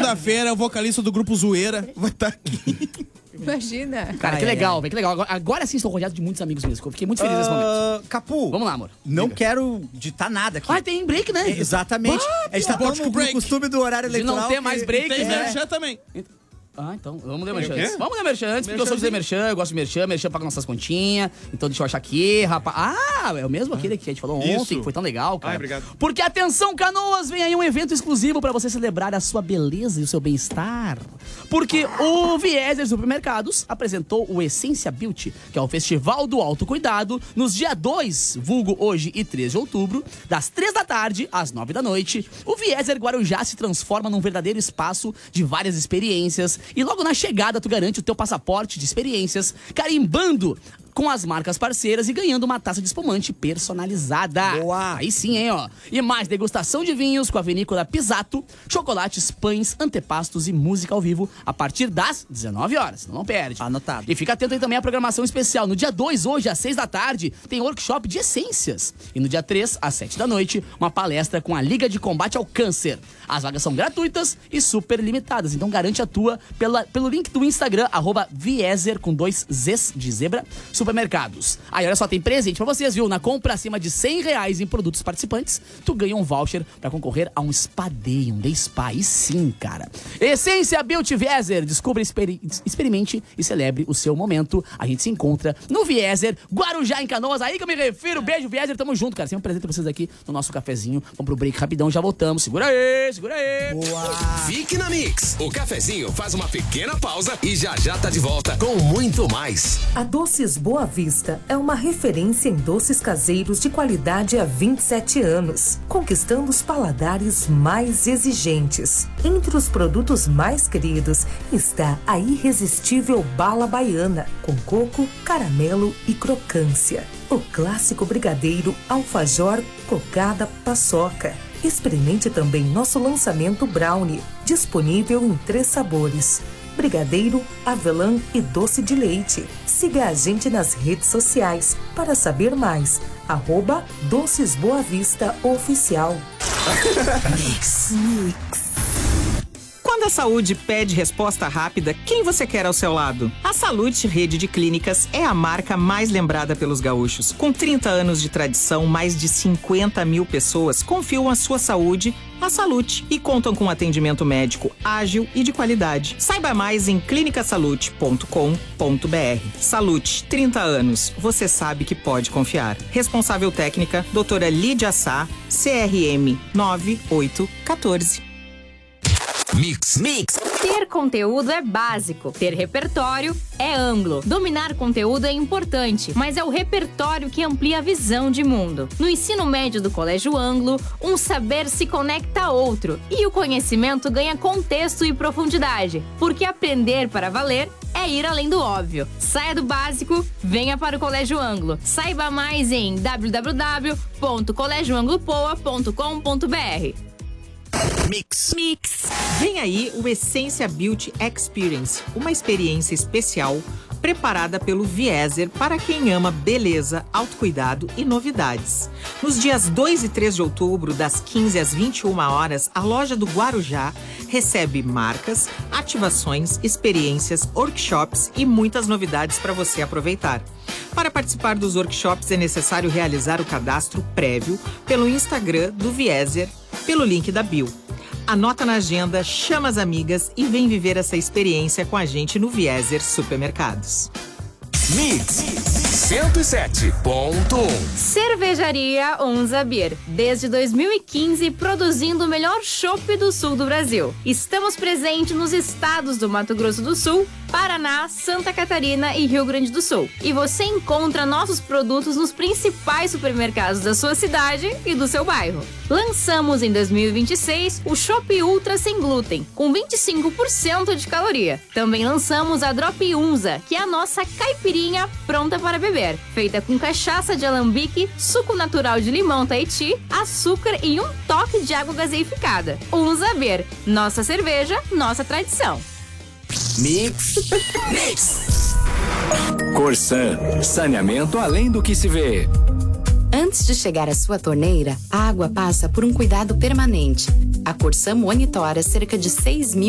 Segunda-feira, o vocalista do grupo Zoeira vai estar aqui. Imagina. Cara, que legal, velho, que legal. Agora sim estou rodeado de muitos amigos mesmo. Eu fiquei muito feliz nesse momento. Capu, Vamos lá, amor. não quero ditar nada aqui. Ah, tem break, né? Exatamente. A gente tá tão no costume do horário De eleitoral. não ter mais break, Tem né? merchan também. Ah, então, vamos ler merchan o quê? antes. Vamos ler merchan antes, porque eu sou de merchan, eu gosto de merchan paga nossas continhas. Então deixa eu achar aqui, rapaz. Ah, é o mesmo aquele que a gente falou ontem, que foi tão legal, cara. Obrigado. Porque, atenção, Canoas, vem aí um evento exclusivo pra você celebrar a sua beleza e o seu bem-estar. Porque o Vieser Supermercados apresentou o Essência Beauty, que é o Festival do Autocuidado, nos dia 2, vulgo hoje e 3 de outubro, das 3 da tarde às 9 da noite. O Vieser Guarujá se transforma num verdadeiro espaço de várias experiências. E logo na chegada tu garante o teu passaporte de experiências, carimbando com as marcas parceiras e ganhando uma taça de espumante personalizada. Boa! Aí sim, hein, ó. E mais degustação de vinhos com a vinícola Pisato, chocolates, pães, antepastos e música ao vivo a partir das 19 horas. Não perde. Anotado. E fica atento aí também à programação especial. No dia 2, hoje, às 6 da tarde, tem workshop de essências. E no dia 3, às 7 da noite, uma palestra com a Liga de Combate ao Câncer. As vagas são gratuitas e super limitadas. Então garante a tua pelo link do Instagram, @Vieser, com 2 Zs de zebra, Supermercados. Aí, olha só, tem presente pra vocês, viu? Na compra acima de R$100 em produtos participantes, tu ganha um voucher pra concorrer a um Spa Day, um Day Spa. E sim, cara. Essência Beauty Vieser. Descubra, experimente e celebre o seu momento. A gente se encontra no Vieser, Guarujá, em Canoas. Aí que eu me refiro. Beijo, Vieser. Tamo junto, cara. Sempre presente pra vocês aqui no nosso cafezinho. Vamos pro break rapidão, já voltamos. Segura aí, segura aí. Boa! Fique na Mix. O cafezinho faz uma pequena pausa e já tá de volta com muito mais. A Doces Boa Vista é uma referência em doces caseiros de qualidade há 27 anos, conquistando os paladares mais exigentes. Entre os produtos mais queridos está a irresistível bala baiana, com coco, caramelo e crocância. O clássico brigadeiro alfajor, cocada, paçoca. Experimente também nosso lançamento brownie, disponível em 3 sabores: brigadeiro, avelã e doce de leite. Siga a gente nas redes sociais para saber mais. @Doces Boa Vista Oficial. Mix. Quando a saúde pede resposta rápida, quem você quer ao seu lado? A Salute Rede de Clínicas é a marca mais lembrada pelos gaúchos. Com 30 anos de tradição, mais de 50 mil pessoas confiam a sua saúde à Salute e contam com atendimento médico ágil e de qualidade. Saiba mais em clinicasalute.com.br. Salute, 30 anos. Você sabe que pode confiar. Responsável técnica, doutora Lídia Sá, CRM 9814. Mix. Ter conteúdo é básico, ter repertório é amplo. Dominar conteúdo é importante, mas é o repertório que amplia a visão de mundo. No ensino médio do Colégio Anglo, um saber se conecta a outro e o conhecimento ganha contexto e profundidade, porque aprender para valer é ir além do óbvio. Saia do básico, venha para o Colégio Anglo. Saiba mais em www.colégioanglopoa.com.br. Mix. Vem aí o Essência Beauty Experience, uma experiência especial preparada pelo Vieser para quem ama beleza, autocuidado e novidades. Nos dias 2 e 3 de outubro, das 15 às 21 horas, a loja do Guarujá recebe marcas, ativações, experiências, workshops e muitas novidades para você aproveitar. Para participar dos workshops é necessário realizar o cadastro prévio pelo Instagram do Vieser, pelo link da bio. Anota na agenda, chama as amigas e vem viver essa experiência com a gente no Vieser Supermercados. Mix 107.1. Cervejaria Onza Beer. Desde 2015, produzindo o melhor chopp do sul do Brasil. Estamos presentes nos estados do Mato Grosso do Sul, Paraná, Santa Catarina e Rio Grande do Sul. E você encontra nossos produtos nos principais supermercados da sua cidade e do seu bairro. Lançamos em 2026 o Chopp Ultra sem glúten, com 25% de caloria. Também lançamos a Drop Unza, que é a nossa caipirinha pronta para beber, feita com cachaça de alambique, suco natural de limão Tahiti, açúcar e um toque de água gaseificada. Unza Beer, nossa cerveja, nossa tradição. Mix. Corsan, saneamento além do que se vê. Antes de chegar à sua torneira, a água passa por um cuidado permanente. A Corsan monitora cerca de 6.000